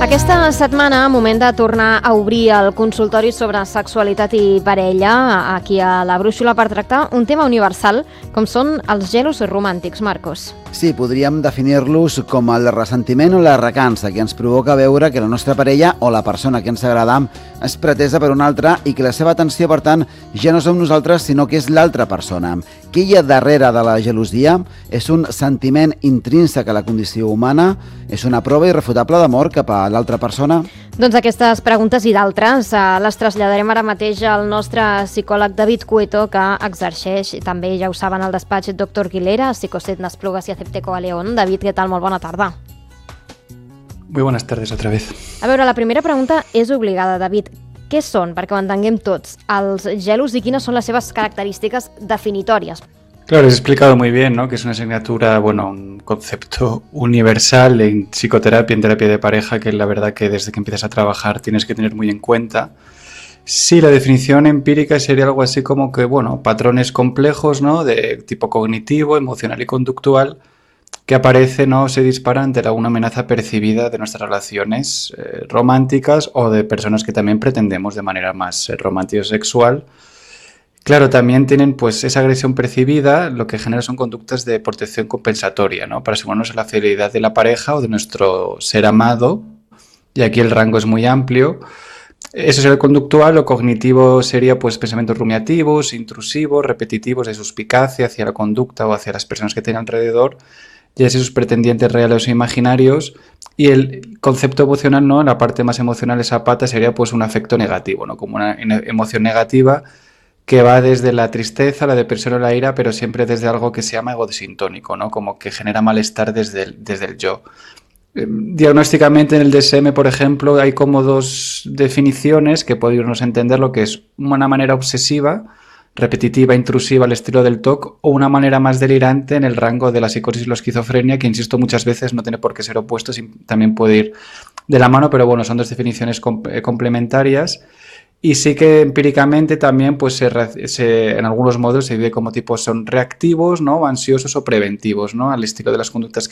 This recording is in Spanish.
Aquesta setmana, moment de tornar a obrir el consultori sobre sexualitat i parella aquí a la Brúixola per tractar un tema universal com són els gelos romàntics, Marcos. Sí, podríem definir-los com el ressentiment o la recança que ens provoca veure que la nostra parella o la persona que ens agrada és pretesa per una altra i que la seva atenció, per tant, ja no som nosaltres, sinó que és l'altra persona. Què hi ha darrere de la gelosia? És un sentiment intrínsec a la condició humana? És una prova irrefutable d'amor cap a l'altra persona? Doncs aquestes preguntes i d'altres les traslladarem ara mateix al nostre psicòleg David Cueto, que exerceix, també ja ho saben, al despatx Dr. Guilera, Psicoset N'Esplugas y Acepteco a León. David, què tal? Molt bona tarda. Muy buenas tardes otra vez. A veure, la primera pregunta és obligada, David. Què són, perquè ho entenguem tots, els gelos i quines són les seves característiques definitòries? Claro, has explicado muy bien, ¿no? Que es una asignatura, bueno, un concepto universal en psicoterapia, en terapia de pareja, que la verdad que desde que empiezas a trabajar tienes que tener muy en cuenta. Sí, la definición empírica sería algo así como que, bueno, patrones complejos, ¿no? De tipo cognitivo, emocional y conductual, que aparece, ¿no? Se dispara ante alguna amenaza percibida de nuestras relaciones románticas o de personas que también pretendemos de manera más romántica o sexual. Claro, también tienen pues esa agresión percibida, lo que genera son conductas de protección compensatoria, ¿no? Para asegurarnos de la fidelidad de la pareja o de nuestro ser amado, y aquí el rango es muy amplio. Eso sería el conductual. Lo cognitivo sería pues pensamientos rumiativos, intrusivos, repetitivos, de suspicacia hacia la conducta o hacia las personas que tienen alrededor, ya sea sus pretendientes reales o imaginarios. Y el concepto emocional, ¿no? En la parte más emocional, esa pata sería pues un afecto negativo, ¿no? Como una emoción negativa que va desde la tristeza, la depresión o la ira, pero siempre desde algo que se llama ego desintónico, ¿no? Como que genera malestar desde el yo. Diagnósticamente en el DSM, por ejemplo, hay como dos definiciones que podríamos entender: lo que es una manera obsesiva, repetitiva, intrusiva al estilo del TOC, o una manera más delirante en el rango de la psicosis y la esquizofrenia, que insisto muchas veces no tiene por qué ser opuesto, también puede ir de la mano, pero bueno, son dos definiciones complementarias. Y sí que empíricamente también pues en algunos modos se vive como tipos son reactivos, ¿no? Ansiosos o preventivos, ¿no? Al estilo de las conductas que